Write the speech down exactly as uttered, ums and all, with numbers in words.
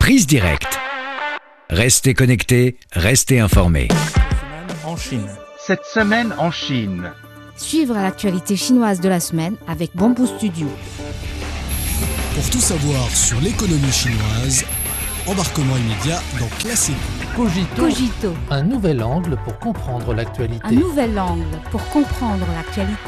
Prise Directe. Restez connectés, restez informés. En Chine. Cette semaine en Chine. Suivre l'actualité chinoise de la semaine avec Bamboo Studio. Pour tout savoir sur l'économie chinoise, embarquement immédiat dans Classico. Cogito. Cogito. Un nouvel angle pour comprendre l'actualité. Un nouvel angle pour comprendre l'actualité.